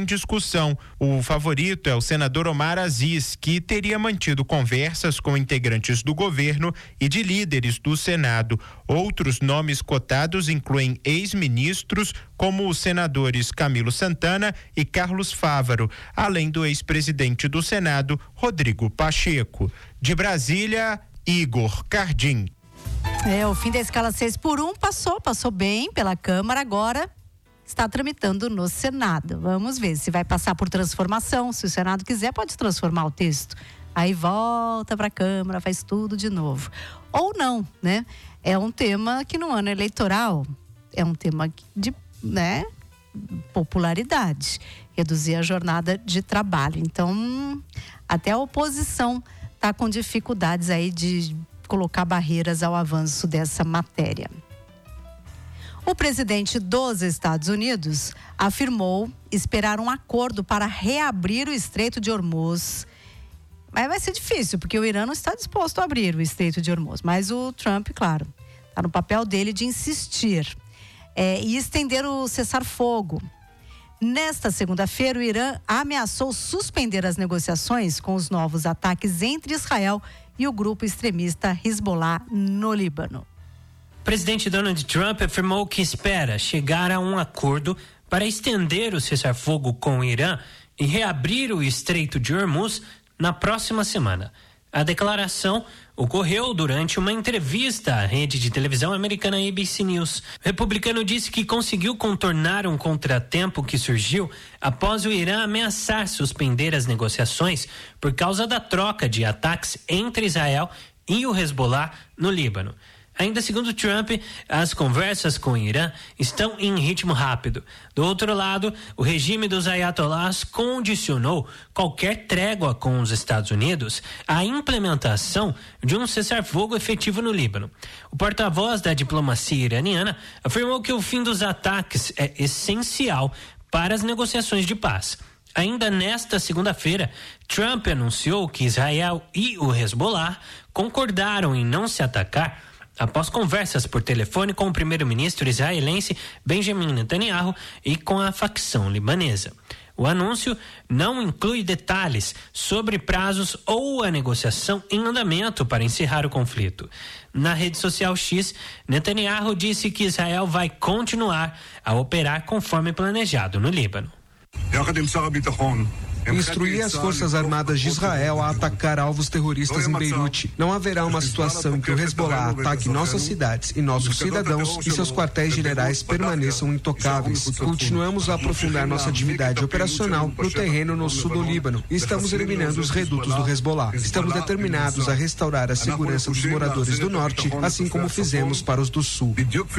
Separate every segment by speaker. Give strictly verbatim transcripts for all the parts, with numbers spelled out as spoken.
Speaker 1: em discussão. O favorito é o senador Omar Aziz, que teria mantido conversas com integrantes do governo e de líderes do Senado. Outros nomes cotados incluem ex-ministros, como os senadores Camilo Santana e Carlos Fávaro, além do ex-presidente do Senado, Rodrigo Pacheco. De Brasília, Igor Cardim.
Speaker 2: É, o fim da escala seis por um passou, passou bem pela Câmara, agora está tramitando no Senado. Vamos ver se vai passar por transformação. Se o Senado quiser, pode transformar o texto. Aí volta para a Câmara, faz tudo de novo. Ou não, né? É um tema que no ano eleitoral é um tema de, né, popularidade. Reduzir a jornada de trabalho. Então, até a oposição está com dificuldades aí de colocar barreiras ao avanço dessa matéria. O presidente dos Estados Unidos afirmou esperar um acordo para reabrir o Estreito de Hormuz. Mas vai ser difícil, porque o Irã não está disposto a abrir o Estreito de Hormuz. Mas o Trump, claro, está no papel dele de insistir é, e estender o cessar-fogo. Nesta segunda-feira, o Irã ameaçou suspender as negociações com os novos ataques entre Israel e o grupo extremista Hezbollah no Líbano.
Speaker 3: O presidente Donald Trump afirmou que espera chegar a um acordo para estender o cessar-fogo com o Irã e reabrir o Estreito de Hormuz na próxima semana. A declaração ocorreu durante uma entrevista à rede de televisão americana A B C News. O republicano disse que conseguiu contornar um contratempo que surgiu após o Irã ameaçar suspender as negociações por causa da troca de ataques entre Israel e o Hezbollah no Líbano. Ainda segundo Trump, as conversas com o Irã estão em ritmo rápido. Do outro lado, o regime dos ayatollahs condicionou qualquer trégua com os Estados Unidos à implementação de um cessar-fogo efetivo no Líbano. O porta-voz da diplomacia iraniana afirmou que o fim dos ataques é essencial para as negociações de paz. Ainda nesta segunda-feira, Trump anunciou que Israel e o Hezbollah concordaram em não se atacar após conversas por telefone com o primeiro-ministro israelense Benjamin Netanyahu e com a facção libanesa. O anúncio não inclui detalhes sobre prazos ou a negociação em andamento para encerrar o conflito. Na rede social X, Netanyahu disse que Israel vai continuar a operar conforme planejado no Líbano.
Speaker 4: Instruir as Forças Armadas de Israel a atacar alvos terroristas em Beirute. Não haverá uma situação em que o Hezbollah ataque nossas cidades e nossos cidadãos e seus quartéis generais permaneçam intocáveis. Continuamos a aprofundar nossa atividade operacional no terreno no sul do Líbano e estamos eliminando os redutos do Hezbollah. Estamos determinados a restaurar a segurança dos moradores do norte, assim como fizemos para os do sul.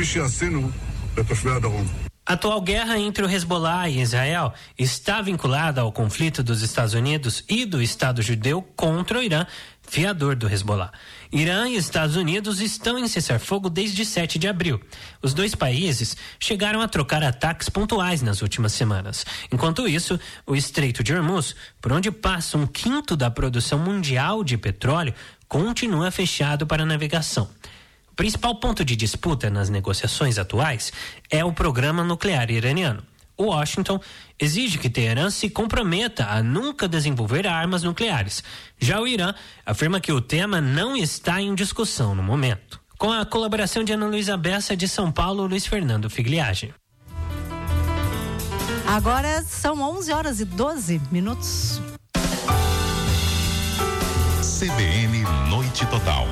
Speaker 3: A atual guerra entre o Hezbollah e Israel está vinculada ao conflito dos Estados Unidos e do Estado judeu contra o Irã, fiador do Hezbollah. Irã e Estados Unidos estão em cessar-fogo desde sete de abril. Os dois países chegaram a trocar ataques pontuais nas últimas semanas. Enquanto isso, o Estreito de Hormuz, por onde passa um quinto da produção mundial de petróleo, continua fechado para navegação. O principal ponto de disputa nas negociações atuais é o programa nuclear iraniano. O Washington exige que Teherã se comprometa a nunca desenvolver armas nucleares. Já o Irã afirma que o tema não está em discussão no momento. Com a colaboração de Ana Luísa Bessa, de São Paulo, Luiz Fernando Figliage.
Speaker 2: Agora são onze horas e doze minutos.
Speaker 5: C B N Noite Total.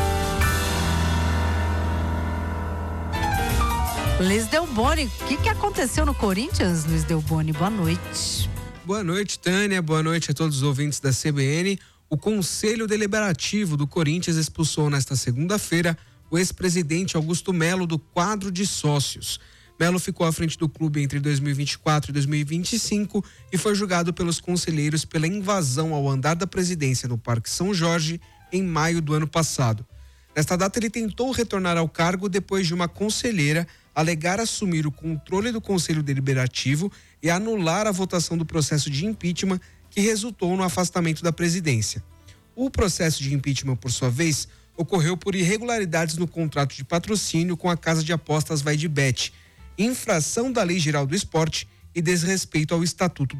Speaker 2: Luiz Delboni, o que, que aconteceu no Corinthians, Luiz Delboni? Boa noite.
Speaker 4: Boa noite, Tânia. Boa noite a todos os ouvintes da C B N. O Conselho Deliberativo do Corinthians expulsou nesta segunda-feira o ex-presidente Augusto Melo do quadro de sócios. Melo ficou à frente do clube entre dois mil e vinte e quatro e dois mil e vinte e cinco e foi julgado pelos conselheiros pela invasão ao andar da presidência no Parque São Jorge em maio do ano passado. Nesta data, ele tentou retornar ao cargo depois de uma conselheira alegar assumir o controle do Conselho Deliberativo e anular a votação do processo de impeachment que resultou no afastamento da presidência. O processo de impeachment, por sua vez, ocorreu por irregularidades no contrato de patrocínio com a casa de apostas Vai de Bet, infração da Lei Geral do Esporte e desrespeito ao Estatuto